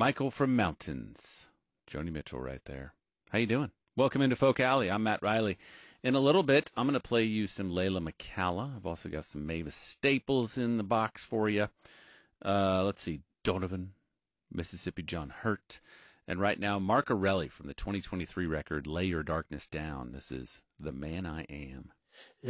Michael from Mountains. Joni Mitchell right there. How you doing? Welcome into Folk Alley. I'm Matt Riley. In a little bit, I'm going to play you some Layla McCalla. I've also got some Mavis Staples in the box for you. Let's see, Donovan, Mississippi John Hurt. And right now, Mark Arelli from the 2023 record, Lay Your Darkness Down. This is The Man I Am.